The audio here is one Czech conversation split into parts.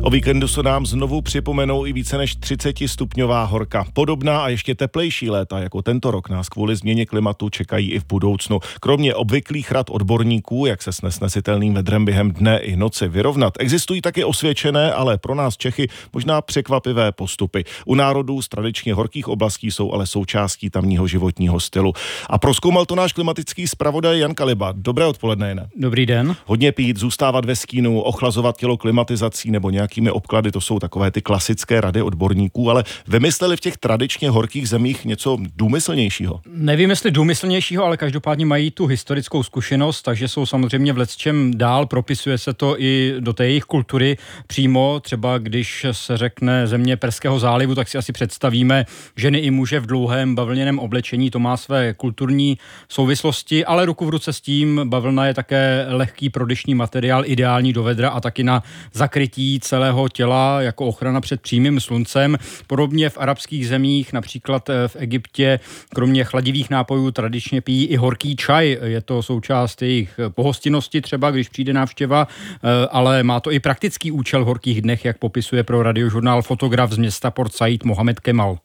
O víkendu se nám znovu připomenou i více než 30stupňová horka. Podobná a ještě teplejší léta jako tento rok nás kvůli změně klimatu čekají i v budoucnu. Kromě obvyklých rad odborníků, jak se s nesnesitelným vedrem během dne i noci vyrovnat, existují taky osvědčené, ale pro nás Čechy možná překvapivé postupy. U národů z tradičně horkých oblastí jsou ale součástí tamního životního stylu. A prozkoumal to náš klimatický zpravodaj Jan Kaliba. Dobré odpoledne, Jane. Dobrý den. Hodně pít, zůstávat ve stínu, ochlazovat tělo klimatizací nebo nějakými obklady, to jsou takové ty klasické rady odborníků, ale vymysleli v těch tradičně horkých zemích něco důmyslnějšího? Nevím, jestli důmyslnějšího, ale každopádně mají tu historickou zkušenost, takže jsou samozřejmě v lecčem dál, propisuje se to i do té jejich kultury přímo. Třeba když se řekne země Perského zálivu, tak si asi představíme ženy i muže v dlouhém bavlněném oblečení, to má své kulturní souvislosti, ale ruku v ruce s tím bavlna je také lehký prodyšný materiál, ideální do vedra a taky na zakrytí celého těla jako ochrana před přímým sluncem. Podobně v arabských zemích, například v Egyptě, kromě chladivých nápojů tradičně pijí i horký čaj. Je to součást jejich pohostinnosti třeba, když přijde návštěva, ale má to i praktický účel v horkých dnech, jak popisuje pro radiožurnál fotograf z města Port Said Mohamed Kemal.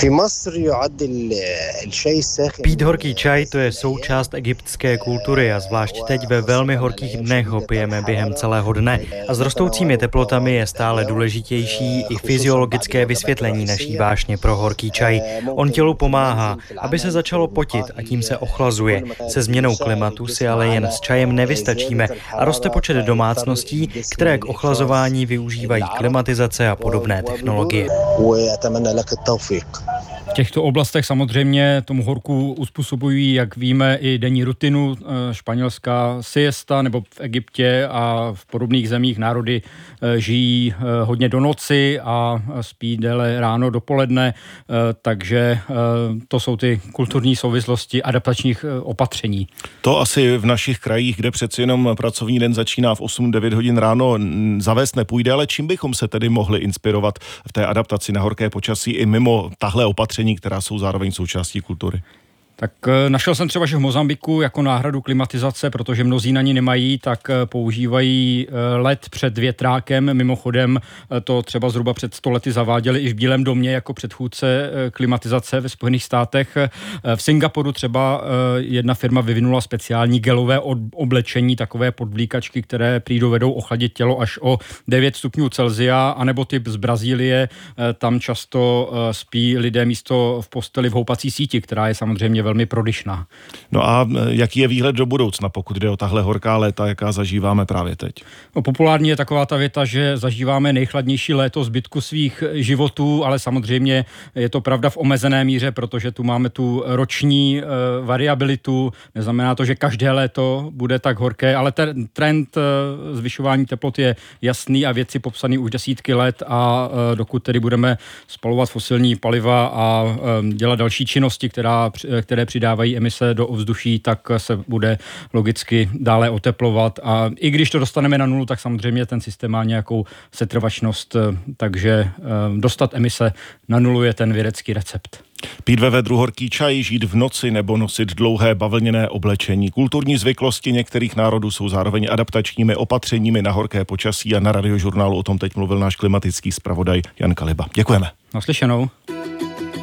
Pít horký čaj, to je součást egyptské kultury a zvlášť teď ve velmi horkých dnech ho pijeme během celého dne. A s rostoucími teplotami je stále důležitější i fyziologické vysvětlení naší vášně pro horký čaj. On tělu pomáhá, aby se začalo potit a tím se ochlazuje. Se změnou klimatu si ale jen s čajem nevystačíme a roste počet domácností, které k ochlazování využívají klimatizace a podobné technologie. V těchto oblastech samozřejmě tomu horku uspůsobují, jak víme, i denní rutinu, španělská siesta, nebo v Egyptě a v podobných zemích národy žijí hodně do noci a spí déle ráno, dopoledne, takže to jsou ty kulturní souvislosti adaptačních opatření. To asi v našich krajích, kde přeci jenom pracovní den začíná v 8-9 hodin ráno, zavést nepůjde, ale čím bychom se tedy mohli inspirovat v té adaptaci na horké počasí i mimo tahle opatření, která jsou zároveň součástí kultury? Tak našel jsem třeba, že v Mozambiku jako náhradu klimatizace, protože mnozí na ní nemají, tak používají led před větrákem. Mimochodem to třeba zhruba před 100 lety zaváděli i v Bílém domě jako předchůdce klimatizace ve Spojených státech. V Singapuru třeba jedna firma vyvinula speciální gelové oblečení, takové podvlíkačky, které prý dovedou ochladit tělo až o 9 stupňů Celsia, anebo typ z Brazílie, tam často spí lidé místo v posteli v houpací síti, která je samozřejmě velmi prodyšná. No a jaký je výhled do budoucna, pokud jde o tahle horká léta, jaká zažíváme právě teď? No, populární je taková ta věta, že zažíváme nejchladnější léto zbytku svých životů, ale samozřejmě je to pravda v omezené míře, protože tu máme tu roční variabilitu. Neznamená to, že každé léto bude tak horké, ale ten trend zvyšování teplot je jasný a věci popsaný už desítky let a dokud tedy budeme spalovat fosilní paliva a dělat další činnosti, které přidávají emise do ovzduší, tak se bude logicky dále oteplovat. A i když to dostaneme na nulu, tak samozřejmě ten systém má nějakou setrvačnost, takže dostat emise na nulu je ten vědecký recept. Pít ve vedru horký čaj, žít v noci nebo nosit dlouhé bavlněné oblečení. Kulturní zvyklosti některých národů jsou zároveň adaptačními opatřeními na horké počasí a na radiožurnálu o tom teď mluvil náš klimatický zpravodaj Jan Kaliba. Děkujeme. Naslyšenou.